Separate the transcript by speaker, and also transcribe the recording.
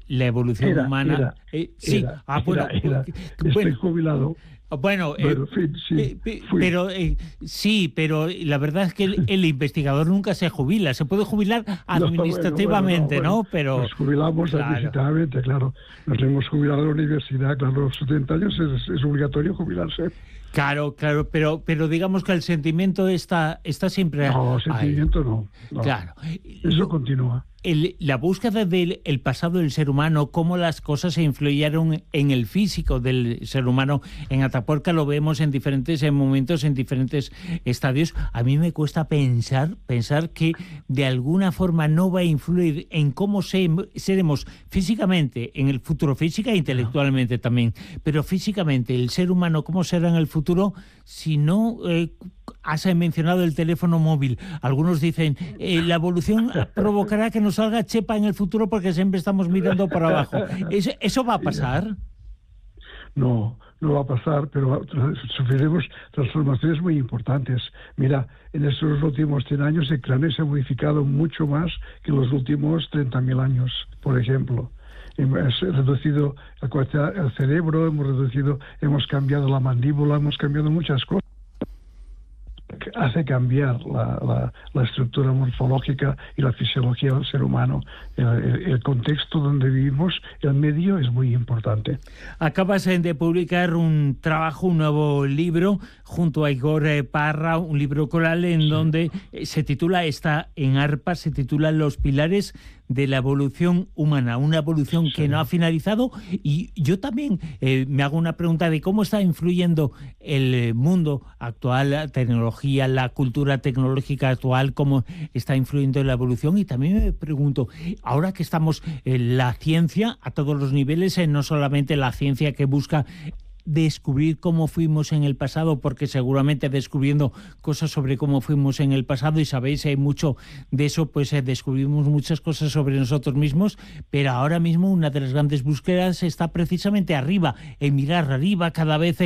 Speaker 1: la evolución humana... sí, bueno,
Speaker 2: estoy jubilado.
Speaker 1: Bueno,
Speaker 2: en fin, sí,
Speaker 1: pero sí, pero la verdad es que el investigador nunca se jubila. Se puede jubilar administrativamente, ¿no? Pero
Speaker 2: nos jubilamos administrativamente, claro. Nos hemos jubilado en la universidad, claro, a los 70 años es obligatorio jubilarse.
Speaker 1: Claro, pero digamos que el sentimiento está siempre...
Speaker 2: No, sentimiento no.
Speaker 1: Claro.
Speaker 2: Eso continúa.
Speaker 1: La búsqueda del pasado del ser humano, cómo las cosas se influyeron en el físico del ser humano. En Atapuerca lo vemos en diferentes momentos, en diferentes estadios. A mí me cuesta pensar que de alguna forma no va a influir en cómo seremos físicamente en el futuro, física e intelectualmente también, pero físicamente el ser humano, cómo será en el futuro si no... Has mencionado el teléfono móvil. Algunos dicen la evolución provocará que nos salga chepa en el futuro porque siempre estamos mirando para abajo. ¿Eso va a pasar?
Speaker 2: No va a pasar, pero sufriremos transformaciones muy importantes. Mira, en estos últimos 100 años el cráneo se ha modificado mucho más que en los últimos 30.000 años, por ejemplo. Hemos reducido la capacidad del cerebro, hemos cambiado la mandíbula, hemos cambiado muchas cosas. Hace cambiar la estructura morfológica y la fisiología del ser humano. El contexto donde vivimos, el medio, es muy importante.
Speaker 1: Acabas de publicar un nuevo libro, junto a Igor Parra, un libro coral en donde se titula, está en ARPA, se titula Los pilares de la evolución humana, una evolución que no ha finalizado. Y yo también me hago una pregunta de cómo está influyendo el mundo actual, la tecnología, la cultura tecnológica actual, cómo está influyendo en la evolución. Y también me pregunto, ahora que estamos en la ciencia a todos los niveles, no solamente la ciencia que busca descubrir cómo fuimos en el pasado, porque seguramente descubriendo cosas sobre cómo fuimos en el pasado, y sabéis, hay mucho de eso, pues descubrimos muchas cosas sobre nosotros mismos, pero ahora mismo una de las grandes búsquedas está precisamente arriba, en mirar arriba cada vez